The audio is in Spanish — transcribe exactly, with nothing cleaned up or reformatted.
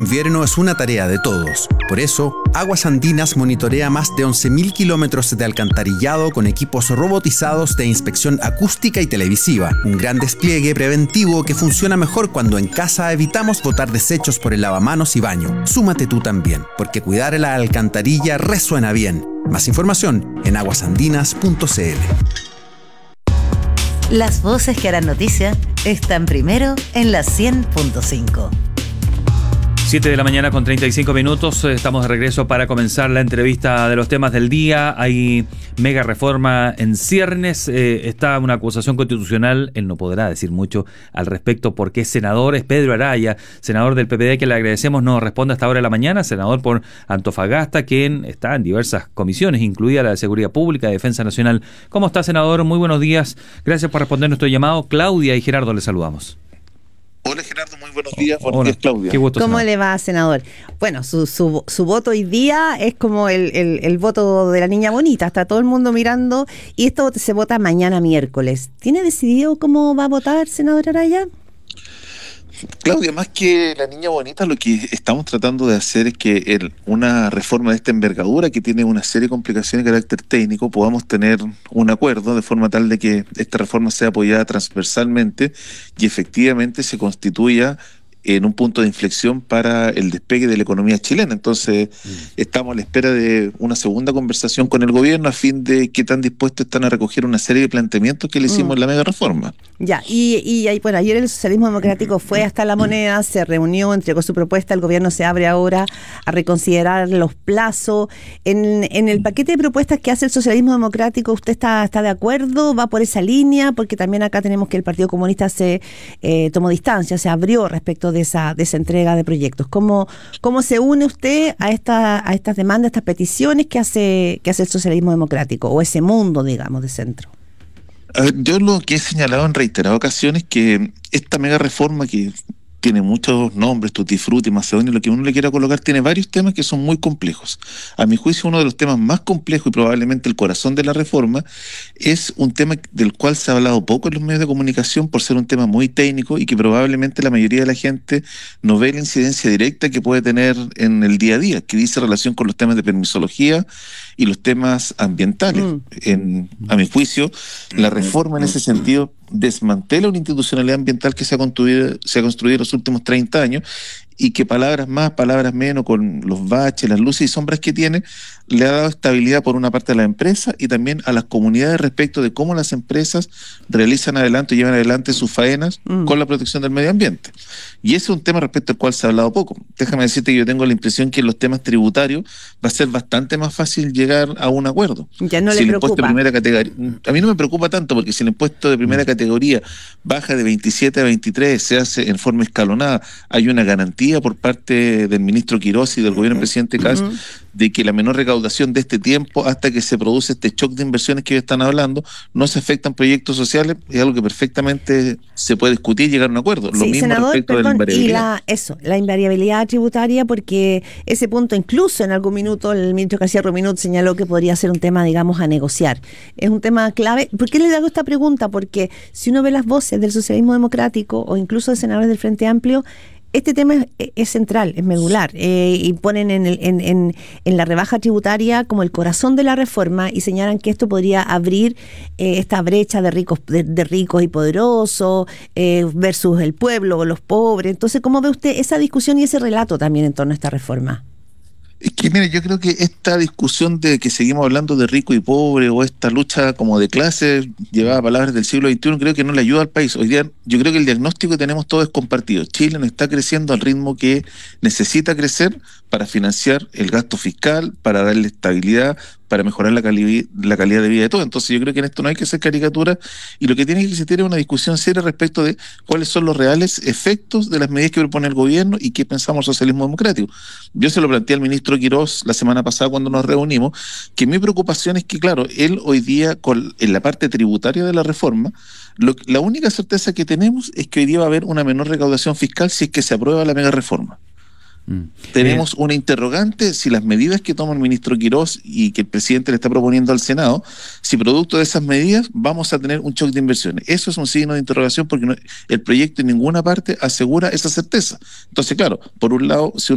invierno es una tarea de todos. Por eso, Aguas Andinas monitorea más de once mil kilómetros de alcantarillado con equipos robotizados de inspección acústica y televisiva. Un gran despliegue preventivo que funciona mejor cuando en casa evitamos botar desechos por el lavamanos y baño. Súmate tú también, porque cuidar la alcantarilla resuena bien. Más información en aguas andinas punto c l. Las voces que harán noticia están primero en la cien punto cinco. siete de la mañana con treinta y cinco minutos. Estamos de regreso para comenzar la entrevista de los temas del día. Hay mega reforma en ciernes. Eh, está una acusación constitucional. Él no podrá decir mucho al respecto porque es senador. Es Pedro Araya, senador del P P D, que le agradecemos. Nos responde hasta ahora de la mañana. Senador por Antofagasta, quien está en diversas comisiones, incluida la de Seguridad Pública, Defensa Nacional. ¿Cómo está, senador? Muy buenos días. Gracias por responder nuestro llamado. Claudia y Gerardo, le saludamos. Hola Gerardo, muy buenos días. Buenos Hola. días, Claudia. Qué gusto, ¿Cómo senador. le va, senador? Bueno, su, su, su voto hoy día es como el, el, el voto de la niña bonita. Está todo el mundo mirando y esto se vota mañana miércoles. ¿Tiene decidido cómo va a votar, senador Araya? Claudia, más que la niña bonita, lo que estamos tratando de hacer es que el, una reforma de esta envergadura, que tiene una serie de complicaciones de carácter técnico, podamos tener un acuerdo de forma tal de que esta reforma sea apoyada transversalmente y efectivamente se constituya en un punto de inflexión para el despegue de la economía chilena. Entonces, mm. estamos a la espera de una segunda conversación con el gobierno a fin de qué tan dispuestos están a recoger una serie de planteamientos que le hicimos mm. en la mega reforma. Ya, y, y bueno, ayer el socialismo democrático fue hasta La Moneda, se reunió, entregó su propuesta, el gobierno se abre ahora a reconsiderar los plazos. En, en el paquete de propuestas que hace el socialismo democrático, ¿usted está, está de acuerdo? ¿Va por esa línea? Porque también acá tenemos que el Partido Comunista se eh, tomó distancia, se abrió respecto de esa, de esa entrega de proyectos. ¿Cómo, cómo se une usted a, esta, a estas demandas, a estas peticiones que hace, que hace el socialismo democrático, o ese mundo, digamos, de centro? A ver, yo lo que he señalado en reiteradas ocasiones que esta mega reforma, que tiene muchos nombres, Tutti Frutti, Macedonio, lo que uno le quiera colocar, tiene varios temas que son muy complejos. A mi juicio, uno de los temas más complejos y probablemente el corazón de la reforma es un tema del cual se ha hablado poco en los medios de comunicación por ser un tema muy técnico y que probablemente la mayoría de la gente no ve la incidencia directa que puede tener en el día a día, que dice relación con los temas de permisología y los temas ambientales. Mm. En, a mi juicio, la reforma en ese sentido desmantela una institucionalidad ambiental que se ha construido, se ha construido en los últimos treinta años y que palabras más, palabras menos, con los baches, las luces y sombras que tiene, le ha dado estabilidad por una parte a la empresa y también a las comunidades respecto de cómo las empresas realizan adelante y llevan adelante sus faenas mm. con la protección del medio ambiente. Y ese es un tema respecto al cual se ha hablado poco. Déjame decirte que yo tengo la impresión que en los temas tributarios va a ser bastante más fácil llegar a un acuerdo. Ya no si le el preocupa. Impuesto de primera categoría, a mí no me preocupa tanto, porque si el impuesto de primera categoría baja de veintisiete a veintitrés, se hace en forma escalonada, hay una garantía por parte del ministro Quirós y del gobierno del presidente Kast uh-huh. de que la menor recaudación de este tiempo hasta que se produce este shock de inversiones que ellos están hablando no se afectan proyectos sociales, es algo que perfectamente se puede discutir y llegar a un acuerdo. Lo sí, mismo senador, respecto perdón, de la invariabilidad. Y la, eso, la invariabilidad tributaria, porque ese punto incluso en algún minuto el ministro García Rominut señaló que podría ser un tema, digamos, a negociar. Es un tema clave. ¿Por qué le hago esta pregunta? Porque si uno ve las voces del socialismo democrático o incluso de senadores del Frente Amplio, este tema es, es central, es medular, eh, y ponen en, el, en, en, en la rebaja tributaria como el corazón de la reforma y señalan que esto podría abrir eh, esta brecha de ricos de, de ricos y poderosos eh, versus el pueblo o los pobres. Entonces, ¿cómo ve usted esa discusión y ese relato también en torno a esta reforma? Es que, mire, yo creo que esta discusión de que seguimos hablando de rico y pobre o esta lucha como de clases llevada a palabras del siglo veintiuno, creo que no le ayuda al país. Hoy día yo creo que el diagnóstico que tenemos todos es compartido. Chile no está creciendo al ritmo que necesita crecer para financiar el gasto fiscal, para darle estabilidad, para mejorar la, cali- la calidad de vida de todos. Entonces yo creo que en esto no hay que hacer caricaturas y lo que tiene que existir es una discusión seria respecto de cuáles son los reales efectos de las medidas que propone el gobierno y qué pensamos el socialismo democrático. Yo se lo planteé al ministro Quirós la semana pasada cuando nos reunimos, que mi preocupación es que, claro, él hoy día con, en la parte tributaria de la reforma, lo, la única certeza que tenemos es que hoy día va a haber una menor recaudación fiscal si es que se aprueba la mega reforma. Tenemos una interrogante si las medidas que toma el ministro Quirós y que el presidente le está proponiendo al Senado, si producto de esas medidas vamos a tener un shock de inversiones. Eso es un signo de interrogación porque no, el proyecto en ninguna parte asegura esa certeza. Entonces, claro, por un lado, si